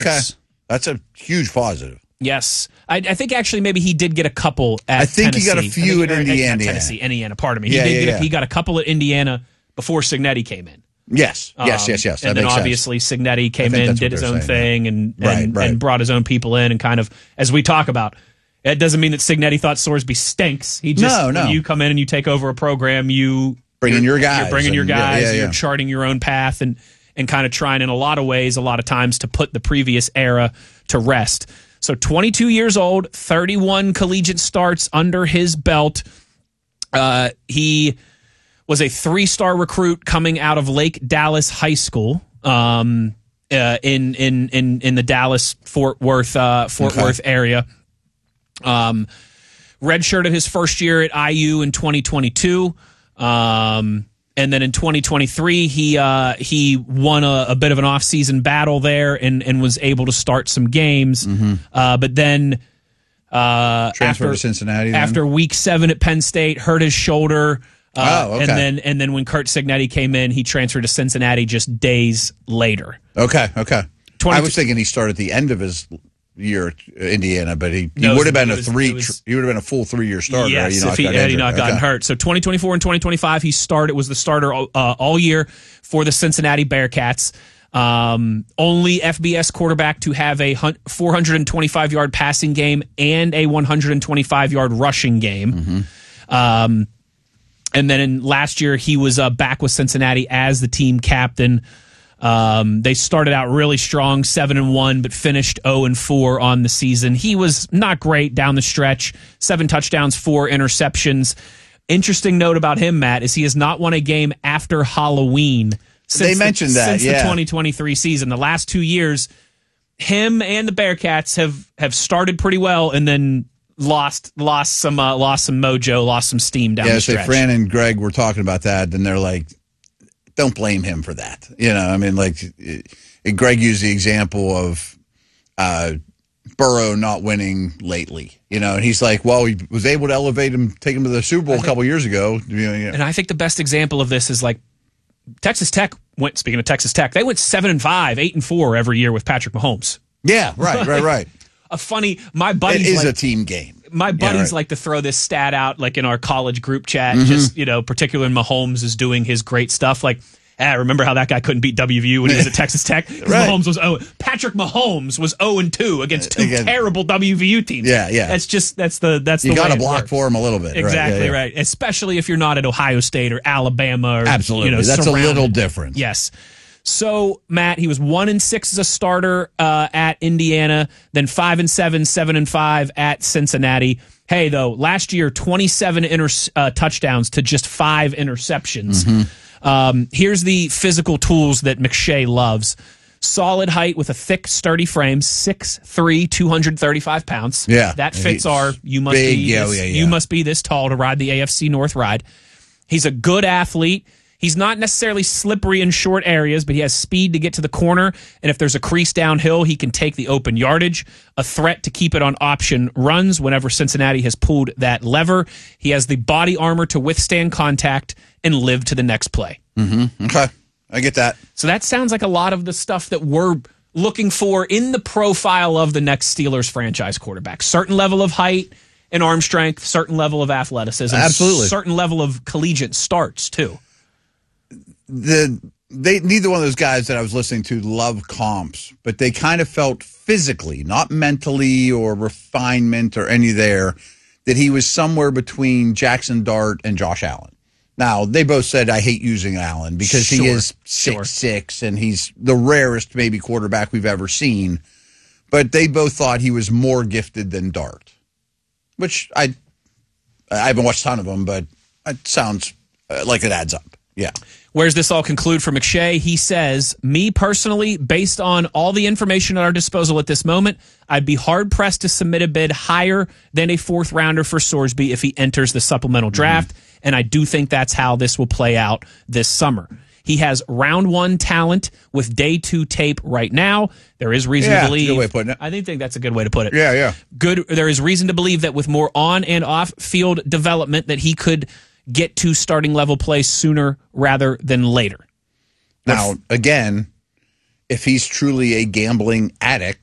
Okay. That's a huge positive. Yes. I think actually maybe he did get a couple at I think Tennessee. he got a few at Indiana. Indiana, pardon me. He He got a couple at Indiana before Signetti came in. Yes. And then obviously Signetti came in, did his own thing, and brought his own people in, and kind of, as we talk about, it doesn't mean that Signetti thought Sorsby stinks. He just, when you come in and you take over a program, you bring in your guys. You're bringing your guys. You're charting your own path and kind of trying in a lot of ways, a lot of times, to put the previous era to rest. So 22 years old, 31 collegiate starts under his belt. He was a 3-star recruit coming out of Lake Dallas High School in the Dallas Fort Worth area. Redshirted his first year at IU in 2022. And then in 2023, he won a bit of an off-season battle there and was able to start some games. But then transferred to Cincinnati after week 7 at Penn State, hurt his shoulder. Okay. And then when Curt Cignetti came in, he transferred to Cincinnati just days later. Okay. I was thinking he started at the end of his year at Indiana, but he would have been he would have been a full 3-year starter. Yes, if he had not gotten hurt. So 2024 and 2025, he was the starter all year for the Cincinnati Bearcats. Only FBS quarterback to have a 425-yard passing game and a 125-yard rushing game. And then last year, he was back with Cincinnati as the team captain. They started out really strong, 7-1, but finished 0-4 on the season. He was not great down the stretch. 7 touchdowns, 4 interceptions. Interesting note about him, Matt, is he has not won a game after Halloween since the 2023 season. The last 2 years, him and the Bearcats have started pretty well and then lost some mojo, lost some steam down the stretch. Yeah, so Fran and Greg were talking about that, and they're like, don't blame him for that. I mean, like, Greg used the example of Burrow not winning lately, and he's like, well, he was able to elevate him, take him to the Super Bowl a couple years ago. And I think the best example of this is like Texas Tech speaking of Texas Tech, they went 7-5, 8-4 every year with Patrick Mahomes. Yeah, right. My buddies, it is a team game. My buddies like to throw this stat out, like in our college group chat, just, particularly when Mahomes is doing his great stuff. Like, remember how that guy couldn't beat WVU when he was at Texas Tech? Right. Patrick Mahomes was 0-2 against two terrible WVU teams. Yeah. That's the you got to block for him a little bit. Exactly right. Especially if you're not at Ohio State or Alabama. Or, absolutely. That's surrounded. A little different. Yes. So, Matt, he was 1-6 as a starter at Indiana, then 5-7, 7-5 at Cincinnati. Hey, though, last year, 27 touchdowns to just 5 interceptions. Here's the physical tools that McShay loves. Solid height with a thick, sturdy frame, 6'3", 235 pounds. Yeah. That fits you must be this tall to ride the AFC North ride. He's a good athlete. He's not necessarily slippery in short areas, but he has speed to get to the corner. And if there's a crease downhill, he can take the open yardage. A threat to keep it on option runs whenever Cincinnati has pulled that lever. He has the body armor to withstand contact and live to the next play. Okay. I get that. So that sounds like a lot of the stuff that we're looking for in the profile of the next Steelers franchise quarterback. Certain level of height and arm strength, certain level of athleticism. Absolutely. Certain level of collegiate starts, too. Neither one of those guys that I was listening to love comps, but they kind of felt physically, not mentally or refinement or any there, that he was somewhere between Jackson Dart and Josh Allen. Now, they both said, I hate using Allen because he is 6'6", and he's the rarest maybe quarterback we've ever seen. But they both thought he was more gifted than Dart, which I haven't watched a ton of them, but it sounds like it adds up. Yeah. Where's this all conclude for McShay? He says, me personally, based on all the information at our disposal at this moment, I'd be hard-pressed to submit a bid higher than a 4th rounder for Sorsby if he enters the supplemental draft, and I do think that's how this will play out this summer. He has round 1 talent with day 2 tape right now. There is reason to believe. Good way of putting it. I think that's a good way to put it. Yeah. Good. There is reason to believe that with more on and off field development, that he could get to starting level play sooner rather than later. Now, again, if he's truly a gambling addict,